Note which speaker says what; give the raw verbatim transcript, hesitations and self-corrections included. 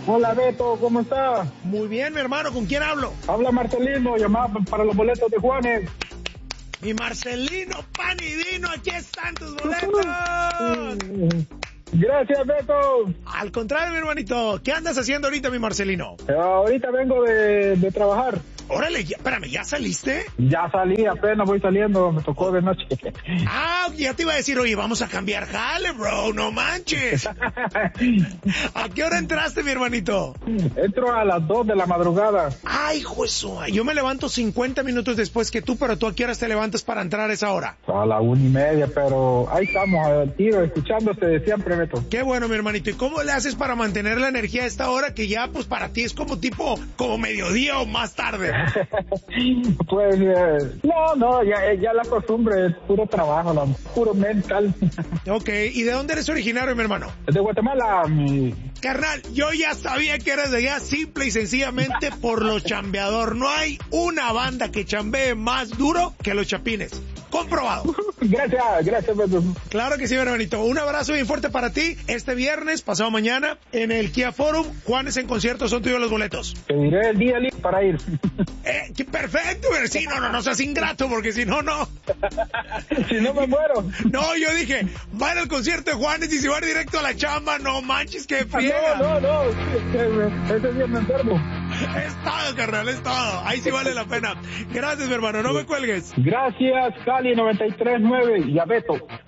Speaker 1: Hola Beto, ¿cómo está?
Speaker 2: Muy bien, mi hermano, ¿con quién hablo?
Speaker 1: Habla Marcelino, llamaba para los boletos de Juanes.
Speaker 2: Mi Marcelino, pan y vino, aquí están tus boletos.
Speaker 1: Gracias, Beto.
Speaker 2: Al contrario, mi hermanito, ¿qué andas haciendo ahorita, mi Marcelino?
Speaker 1: Eh, ahorita vengo de, de trabajar.
Speaker 2: Órale, ya, espérame, ¿ya saliste?
Speaker 1: Ya salí, apenas voy saliendo, me tocó de noche.
Speaker 2: Ah, ya te iba a decir, oye, vamos a cambiar jale, bro, no manches. ¿A qué hora entraste, mi hermanito?
Speaker 1: Entro a las dos de la madrugada.
Speaker 2: Ay, juezo, yo me levanto cincuenta minutos después que tú, pero tú ¿a qué horas te levantas para entrar a esa hora?
Speaker 1: A la una y media, pero ahí estamos, al tiro, escuchándote siempre, Beto.
Speaker 2: Qué bueno, mi hermanito. ¿Y cómo le haces para mantener la energía a esta hora que ya, pues, para ti es como tipo, como mediodía o más tarde?
Speaker 1: Pues, eh, no, no, ya, ya la costumbre es puro trabajo, la, puro mental.
Speaker 2: Ok, ¿y de dónde eres originario, mi hermano?
Speaker 1: De Guatemala, mi...
Speaker 2: Carnal, yo ya sabía que eras de allá simple y sencillamente por lo chambeador. No hay una banda que chambee más duro que los Chapines. Comprobado.
Speaker 1: Gracias, gracias, Beto.
Speaker 2: Claro que sí, mi hermanito. Un abrazo bien fuerte para ti. Este viernes, pasado mañana, en el Kia Forum, Juanes en concierto, son tuyos los boletos.
Speaker 1: Te diré el día libre para ir.
Speaker 2: Eh, qué perfecto, pero sí, no, no, no seas ingrato, porque si no, no.
Speaker 1: Si no me muero.
Speaker 2: No, yo dije, va al concierto de Juanes y si va directo a la chamba, no manches, que friega.
Speaker 1: No, no, no, ese, ese día me enfermo.
Speaker 2: Es todo, carnal, es todo. Ahí sí vale la pena. Gracias, mi hermano, no me cuelgues.
Speaker 1: Gracias, Cali noventa y tres nueve y a Beto.